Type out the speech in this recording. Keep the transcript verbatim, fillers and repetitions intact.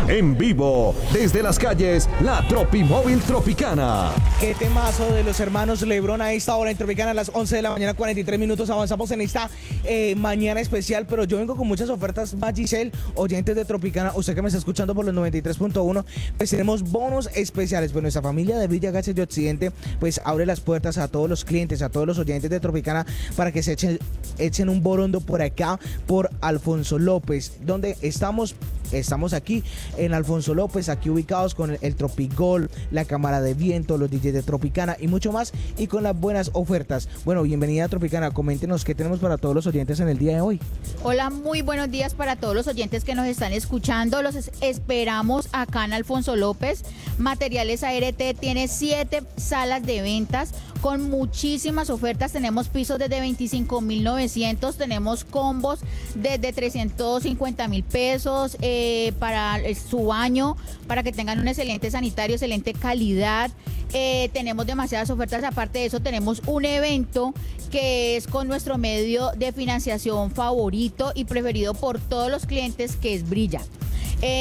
En vivo, desde las calles, la Tropimóvil Tropicana. Qué temazo de los hermanos Lebrón a esta hora en Tropicana a las once de la mañana, cuarenta y tres minutos. Avanzamos en esta eh, mañana especial, pero yo vengo con muchas ofertas más, Giselle, oyentes de Tropicana. Usted que me está escuchando por los noventa y tres punto uno, pues tenemos bonos especiales. Pues nuestra familia de Villa Gases de Occidente, pues abre las puertas a todos los clientes, a todos los oyentes de Tropicana, para que se echen, echen un borondo por acá, por Alfonso López, donde estamos, estamos aquí en Alfonso López, aquí ubicados con el, el Tropigol, la cámara de viento, los D Js de Tropicana y mucho más, y con las buenas ofertas. Bueno, bienvenida a Tropicana, coméntenos qué tenemos para todos los oyentes en el día de hoy. Hola, muy buenos días para todos los oyentes que nos están escuchando. Los esperamos acá en Alfonso López. Materiales A R T tiene siete salas de ventas con muchísimas ofertas. Tenemos pisos desde veinticinco mil novecientos, tenemos combos desde trescientos cincuenta mil pesos eh, para su baño, para que tengan un excelente sanitario, excelente calidad. Eh, tenemos demasiadas ofertas. Aparte de eso, tenemos un evento que es con nuestro medio de financiación favorito y preferido por todos los clientes, que es Brilla.